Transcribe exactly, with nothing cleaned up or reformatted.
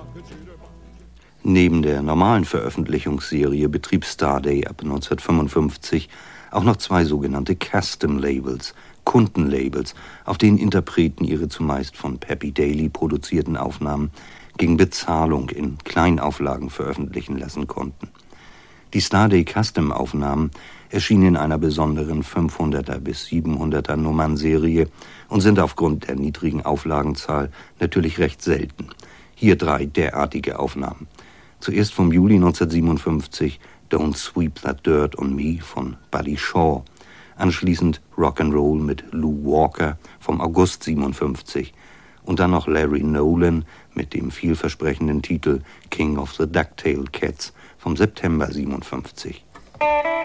Neben der normalen Veröffentlichungsserie betrieb Starday ab neunzehnhundertfünfundfünfzig auch noch zwei sogenannte Custom Labels, Kundenlabels, auf denen Interpreten ihre zumeist von Peppy Daly produzierten Aufnahmen gegen Bezahlung in Kleinauflagen veröffentlichen lassen konnten. Die Starday Custom-Aufnahmen erschienen in einer besonderen fünfhunderter bis siebenhunderter Nummernserie und sind aufgrund der niedrigen Auflagenzahl natürlich recht selten. Hier drei derartige Aufnahmen. Zuerst vom Juli neunzehnhundertsiebenundfünfzig Don't Sweep That Dirt on Me von Buddy Shaw. Anschließend Rock'n'Roll mit Lou Walker vom August siebenundfünfzig. Und dann noch Larry Nolan mit dem vielversprechenden Titel King of the Ducktail Cats vom September siebenundfünfzig.